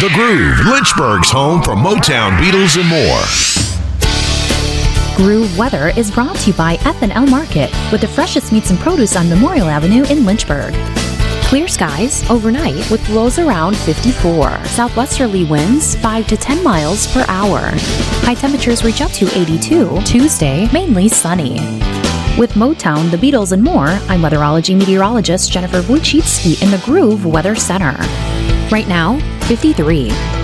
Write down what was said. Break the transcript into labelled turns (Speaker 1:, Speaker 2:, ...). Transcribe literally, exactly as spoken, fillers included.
Speaker 1: The Groove, Lynchburg's home for Motown, Beatles, and more.
Speaker 2: Groove Weather is brought to you by F and L Market, with the freshest meats and produce on Memorial Avenue in Lynchburg. Clear skies overnight with lows around fifty-four. Southwesterly winds five to ten miles per hour. High temperatures reach up to eighty-two. Tuesday, mainly sunny. With Motown, the Beatles, and more, I'm weatherology meteorologist Jennifer Wojcicki in the Groove Weather Center. Right now, fifty-three.